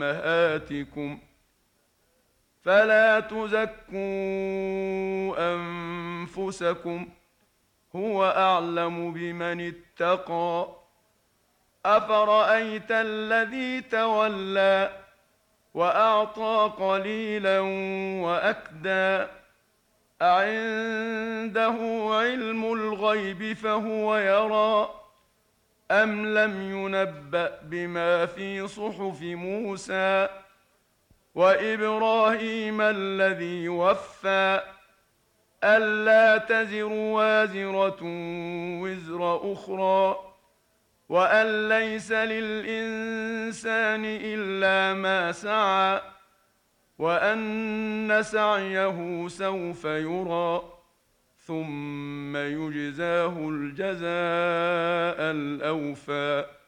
أمهاتكم فلا تزكوا أنفسكم هو أعلم بمن اتقى. أفرأيت الذي تولى وأعطى قليلا وأكدى أعنده علم الغيب فهو يرى أم لم ينبأ بما في صحف موسى وإبراهيم الذي وفى ألا تزر وازرة وزر أخرى وأن ليس للإنسان إلا ما سعى وأن سعيه سوف يرى ثم يجزاه الجزاء الأوفى